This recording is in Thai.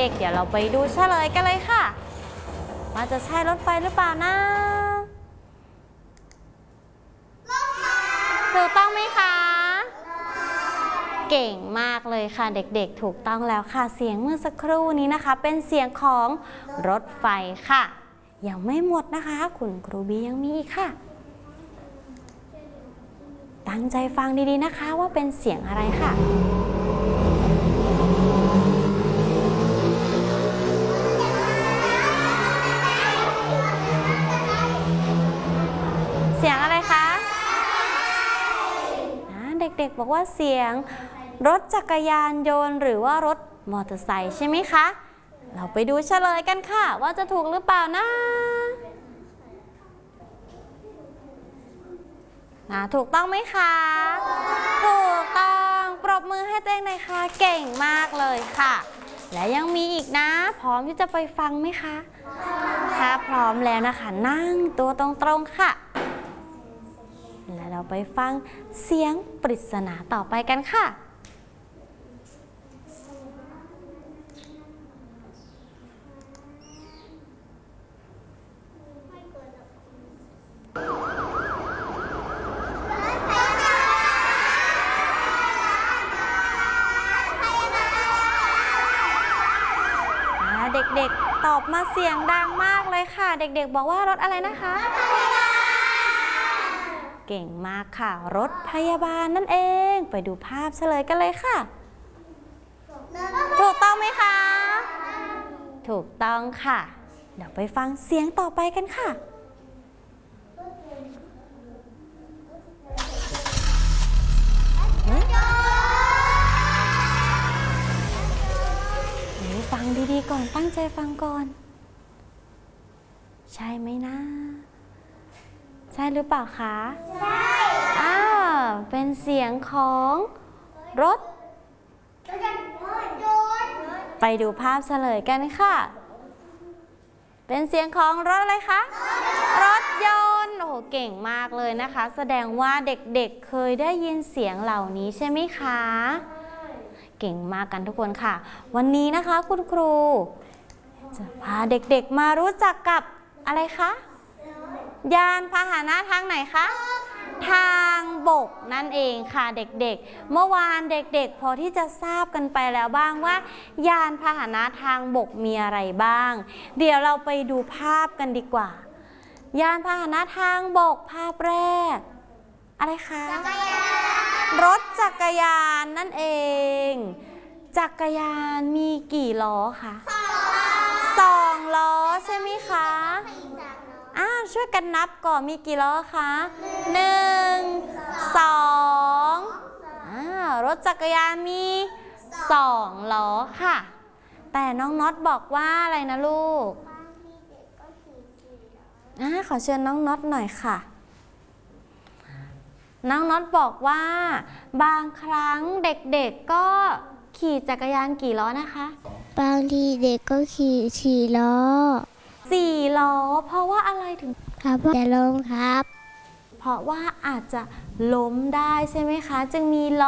ด็กๆเดี๋ยวเราไปดูเฉลยกันเลยค่ะว่าจะใช่รถไฟหรือเปล่านะถูกต้องไหมคะเก่งมากเลยค่ะเด็กๆถูกต้องแล้วค่ะเสียงเมื่อสักครู่นี้นะคะเป็นเสียงของรถไฟค่ะยังไม่หมดนะคะคุณครูบียังมีอีกค่ะตั้งใจฟังดีๆนะคะว่าเป็นเสียงอะไรค่ะเสียงอะไรคะเด็กๆบอกว่าเสียงรถจักรยานยนต์หรือว่ารถมอเตอร์ไซค์ใช่ไหมคะเราไปดูเฉลยกันค่ะว่าจะถูกหรือเปล่านะถูกต้องไหมคะถูกต้องปรบมือให้ตัวเองหน่อยค่ะเก่งมากเลยค่ะและยังมีอีกนะพร้อมที่จะไปฟังไหมคะถ้าพร้อมแล้วนะคะนั่งตัวตรงๆค่ะและเราไปฟังเสียงปริศนาต่อไปกันค่ะเด็กๆตอบมาเสียงดังมากเลยค่ะเด็กๆบอกว่ารถอะไรนะคะเก่งมากค่ะรถพยาบาลนั่นเองไปดูภาพเฉลยกันเลยค่ะถูกต้องไหมคะถูกต้องค่ะเดี๋ยวไปฟังเสียงต่อไปกันค่ะฟังดีๆก่อนตั้งใจฟังก่อนใช่ไหมนะใช่หรือเปล่าคะใช่เป็นเสียงของรถไปดูภาพเฉลยกันค่ะเป็นเสียงของรถอะไรคะรถยนต์โอ้โหเก่งมากเลยนะคะแสดงว่าเด็กๆเคยได้ยินเสียงเหล่านี้ใช่ไหมคะเก่งมากกันทุกคนค่ะวันนี้นะคะคุณครูจะพาเด็กๆมารู้จักกับอะไรคะยานพาหนะทางไหนคะทางบกนั่นเองค่ะเด็กๆเมื่อวานเด็กๆพอที่จะทราบกันไปแล้วบ้างว่ายานพาหนะทางบกมีอะไรบ้างเดี๋ยวเราไปดูภาพกันดีกว่ายานพาหนะทางบกภาพแรกอะไรคะรถจักรยานนั่นเองจักรยานมีกี่ล้อคะ2 ล้อใช่ไหมคะช่วยกันนับก่อนมีกี่ล้อคะ1 2รถจักรยานมี2 ล้อค่ะแต่น้องน็อตบอกว่าอะไรนะลูกขอเชิญน้องน็อตหน่อยค่ะน้องน็อตบอกว่าบางครั้งเด็กๆก็ขี่จักรยานกี่ล้อนะคะบางทีเด็กก็ขี่ล้อ 4 ล้อเพราะว่าอะไรถึงครับจะล้มครับเพราะว่าอาจจะล้มได้ใช่ไหมคะจึงมีล้อ